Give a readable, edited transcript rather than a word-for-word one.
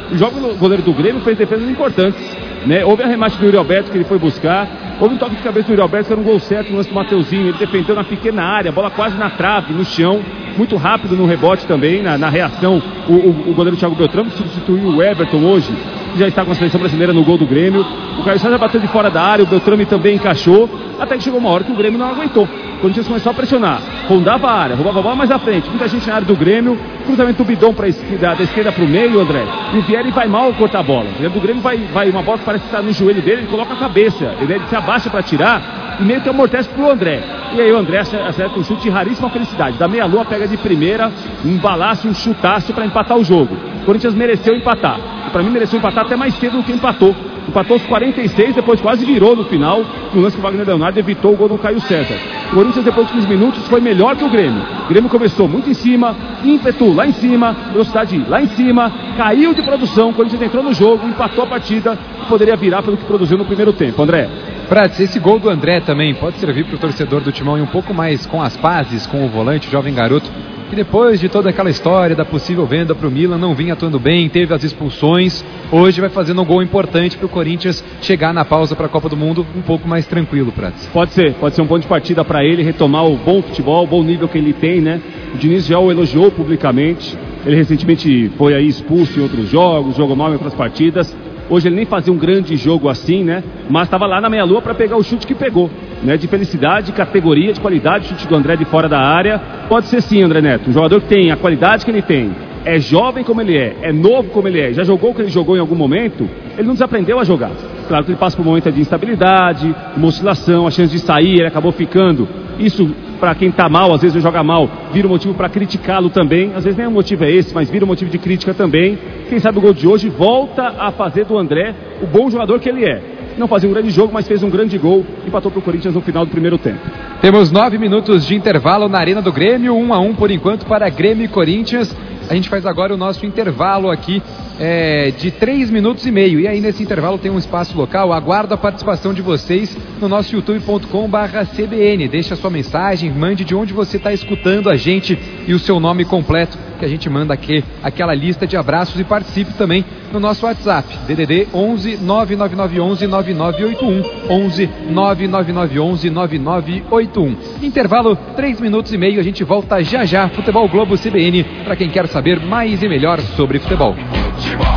O goleiro do Grêmio fez defesas importantes, né? Houve a remate do Yuri Alberto que ele foi buscar, houve um toque de cabeça do Yuri Alberto que era um gol certo no lance do Mateuzinho, ele defendeu na pequena área, a bola quase na trave, no chão, muito rápido no rebote também, na reação, o goleiro Thiago Beltrame substituiu o Everton hoje, que já está com a seleção brasileira no gol do Grêmio. O Caio César bateu de fora da área, o Beltrame também encaixou, até que chegou uma hora que o Grêmio não aguentou. O Corinthians começou a pressionar, rondava a área, roubava a bola mais à frente, muita gente na área do Grêmio, cruzamento do Bidon da esquerda para o meio, André, e o Vieri vai mal cortar a bola. O do Grêmio vai uma bola que parece estar no joelho dele, ele coloca a cabeça, ele se abaixa para tirar e meio que amortece pro André. E aí o André acerta um chute de raríssima felicidade, da meia-lua pega de primeira, um balaço, um chutaço para empatar o jogo. O Corinthians mereceu empatar, e para mim mereceu empatar até mais cedo do que empatou. Empatou os 46, depois quase virou no final, no lance que o Wagner Leonardo evitou o gol do Caio César. O Corinthians, depois de 15 minutos, foi melhor que o Grêmio. O Grêmio começou muito em cima, ímpeto lá em cima, velocidade lá em cima, caiu de produção, o Corinthians entrou no jogo, empatou a partida e poderia virar pelo que produziu no primeiro tempo. André. Prats, esse gol do André também pode servir para o torcedor do Timão ir um pouco mais com as pazes com o volante, o jovem garoto, que depois de toda aquela história da possível venda para o Milan, não vinha atuando bem, teve as expulsões, hoje vai fazendo um gol importante para o Corinthians chegar na pausa para a Copa do Mundo um pouco mais tranquilo, Prats. Pode ser um ponto de partida para ele retomar o bom futebol, o bom nível que ele tem, né? O Diniz já o elogiou publicamente, ele recentemente foi aí expulso em outros jogos, jogou mal em outras partidas. Hoje ele nem fazia um grande jogo assim, né? Mas estava lá na meia-lua para pegar o chute que pegou, né? De felicidade, categoria, de qualidade, chute do André de fora da área. Pode ser sim, André Neto, um jogador que tem a qualidade que ele tem, é jovem como ele é novo como ele é, já jogou o que ele jogou em algum momento, ele não desaprendeu a jogar. Claro que ele passa por um momento de instabilidade, uma oscilação, a chance de sair, ele acabou ficando. Isso, para quem tá mal, às vezes joga mal, vira um motivo para criticá-lo também. Às vezes nem o motivo é esse, mas vira um motivo de crítica também. Quem sabe o gol de hoje volta a fazer do André o bom jogador que ele é. Não fazia um grande jogo, mas fez um grande gol e empatou pro Corinthians no final do primeiro tempo. Temos 9 minutos de intervalo na Arena do Grêmio, 1-1 por enquanto para Grêmio e Corinthians. A gente faz agora o nosso intervalo aqui de 3 minutos e meio. E aí nesse intervalo tem um espaço local. Aguardo a participação de vocês no nosso youtube.com/cbn. Deixa a sua mensagem, mande de onde você está escutando a gente e o seu nome completo, que a gente manda aqui aquela lista de abraços, e participe também no nosso WhatsApp, DDD 11 99911 9981, 11 99911 9981. Intervalo 3 minutos e meio, a gente volta já já. Futebol Globo CBN, para quem quer saber mais e melhor sobre futebol.